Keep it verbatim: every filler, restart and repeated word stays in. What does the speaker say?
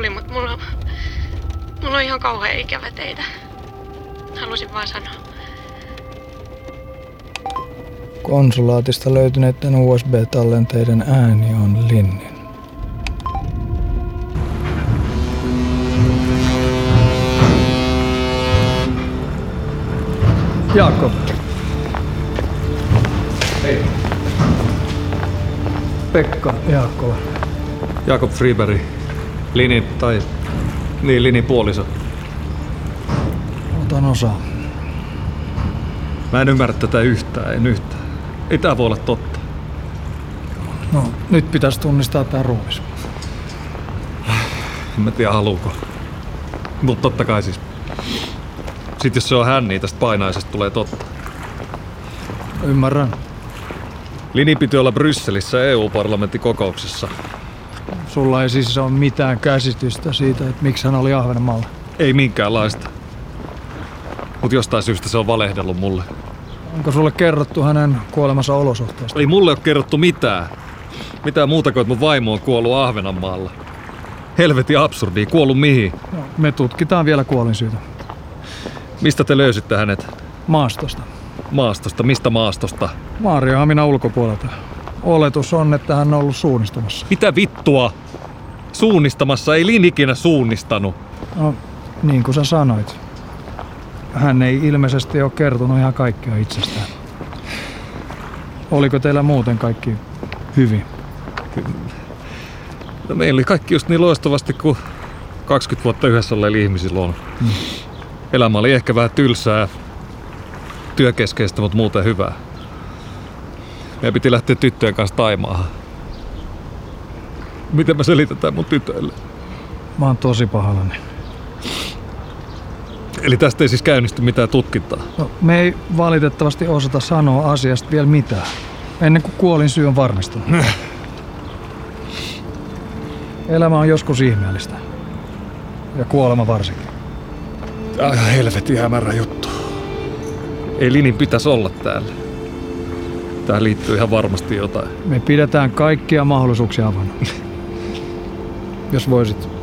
tuli, mutta mulla, mulla on ihan kauhean ikävä teitä. Halusin vaan sanoa. Konsulaatista löytyneiden U S B-tallenteiden ääni on Linnin. Jaakko. Hei. Pekka Jaakkola. Jakob Friberg. Linin, tai niin, Linin puoliso. Otan osaa. Mä en ymmärrä tätä yhtään, en yhtään. Ei tää voi olla totta. No, nyt pitäisi tunnistaa tää ruumis. En mä tiedä haluuko. Mut totta kai siis. Sit jos se on hän, niin tästä painaisesta tulee totta. Ymmärrän. Lini piti olla Brysselissä E U-parlamentin kokouksessa. Sulla ei siis ole mitään käsitystä siitä, että miksi hän oli Ahvenanmaalla. Ei minkäänlaista. Mut jostain syystä se on valehdellut mulle. Onko sulle kerrottu hänen kuolemansa olosuhteista? Ei mulle ole kerrottu mitään. Mitään muuta kuin, että mun vaimo on kuollut Ahvenanmaalla. Helvetin absurdia, kuollut mihin? No, me tutkitaan vielä kuolinsyytä. Mistä te löysitte hänet? Maastosta. Maastosta? Mistä maastosta? Maariahaminan ulkopuolelta. Oletus on, että hän on ollut suunnistamassa. Mitä vittua? Suunnistamassa? Ei Lin ikinä suunnistanut. No, niin kuin sä sanoit. Hän ei ilmeisesti ole kertonut ihan kaikkea itsestään. Oliko teillä muuten kaikki hyvin? No, meillä oli kaikki just niin loistavasti kuin kaksikymmentä vuotta yhdessä olleilla ihmisillä on. Mm. Elämä oli ehkä vähän tylsää, työkeskeistä, mutta muuten hyvää. Meidän piti lähteä tyttöjen kanssa Taimaahan. Miten mä selitän tämän mun tytöille? Mä oon tosi pahallani. Eli tästä ei siis käynnisty mitään tutkintaa? No, me ei valitettavasti osata sanoa asiasta vielä mitään, ennen kuin kuolin syy on varmistunut. Elämä on joskus ihmeellistä. Ja kuolema varsinkin. Ai helvetin hämärä juttu. Ei Linin pitäisi olla täällä. Tähän liittyy ihan varmasti jotain. Me pidetään kaikkia mahdollisuuksia avoinna. Jos voisit